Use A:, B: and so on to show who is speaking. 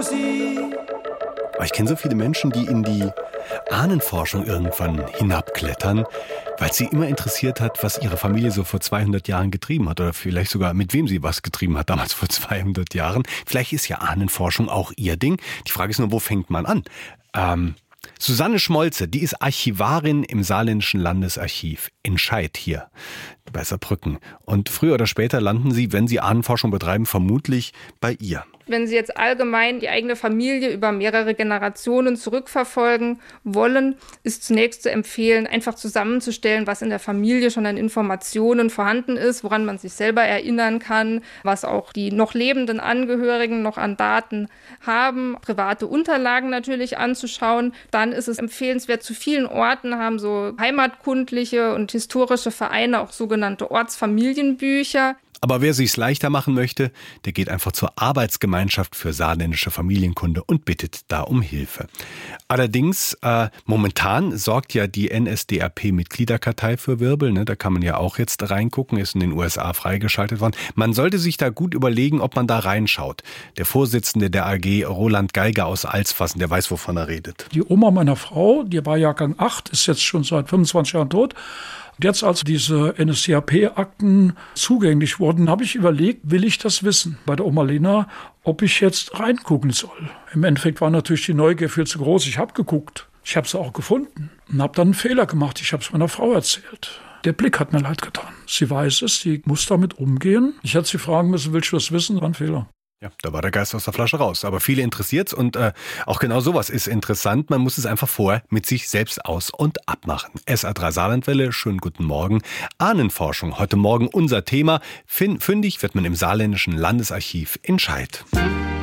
A: Aber ich kenne so viele Menschen, die in die Ahnenforschung irgendwann hinabklettern, weil sie immer interessiert hat, was ihre Familie so vor 200 Jahren getrieben hat oder vielleicht sogar mit wem sie was getrieben hat, damals vor 200 Jahren. Vielleicht ist ja Ahnenforschung auch ihr Ding. Die Frage ist nur, wo fängt man an? Susanne Schmolze, die ist Archivarin im Saarländischen Landesarchiv in Scheid hier bei Saarbrücken. Und früher oder später landen Sie, wenn Sie Ahnenforschung betreiben, vermutlich bei ihr.
B: Wenn Sie jetzt allgemein die eigene Familie über mehrere Generationen zurückverfolgen wollen, ist zunächst zu empfehlen, einfach zusammenzustellen, was in der Familie schon an Informationen vorhanden ist, woran man sich selber erinnern kann, was auch die noch lebenden Angehörigen noch an Daten haben, private Unterlagen natürlich anzuschauen. Dann ist es empfehlenswert, zu vielen Orten haben so heimatkundliche und historische Vereine auch sogenannte Ortsfamilienbücher.
A: Aber wer sich's leichter machen möchte, der geht einfach zur Arbeitsgemeinschaft für saarländische Familienkunde und bittet da um Hilfe. Allerdings, momentan sorgt ja die NSDAP-Mitgliederkartei für Wirbel. Ne? Da kann man ja auch jetzt reingucken, ist in den USA freigeschaltet worden. Man sollte sich da gut überlegen, ob man da reinschaut. Der Vorsitzende der AG, Roland Geiger aus Alsfassen, der weiß, wovon er redet.
C: Die Oma meiner Frau, die war Jahrgang 8, ist jetzt schon seit 25 Jahren tot. Und jetzt, als diese NSDAP-Akten zugänglich wurden, habe ich überlegt, will ich das wissen bei der Oma Lena, ob ich jetzt reingucken soll. Im Endeffekt war natürlich die Neugier viel zu groß. Ich habe geguckt, ich habe sie auch gefunden und habe dann einen Fehler gemacht. Ich habe es meiner Frau erzählt. Der Blick hat mir leid getan. Sie weiß es, sie muss damit umgehen. Ich hätte sie fragen müssen, willst du das wissen? War ein Fehler.
A: Ja, da war der Geist aus der Flasche raus. Aber viele interessiert's und auch genau sowas ist interessant. Man muss es einfach vorher mit sich selbst aus- und abmachen. SA3 Saarlandwelle, schönen guten Morgen. Ahnenforschung, heute Morgen unser Thema. Fündig wird man im Saarländischen Landesarchiv in Scheid.